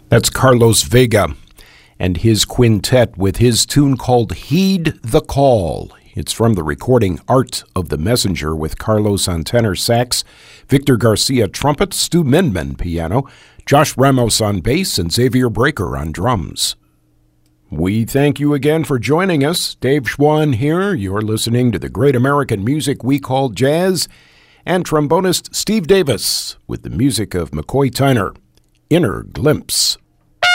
That's Carlos Vega and his quintet with his tune called Heed the Call. It's from the recording Art of the Messenger with Carlos on tenor sax, Victor Garcia trumpet, Stu Minman piano, Josh Ramos on bass, and Xavier Breaker on drums. We thank you again for joining us. Dave Schwann here. You're listening to the great American music we call jazz, and trombonist Steve Davis with the music of McCoy Tyner. Inner Glimpse.